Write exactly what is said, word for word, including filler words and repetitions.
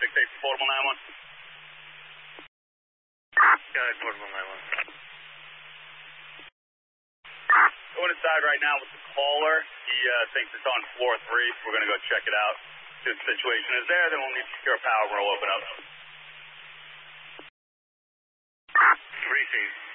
safety, portable nine one. Go ahead, portable nine one. Going inside right now with the caller. He uh, thinks it's on floor three. We're going to go check it out. If the situation is there, then we'll need secure power. We'll open up. Receive.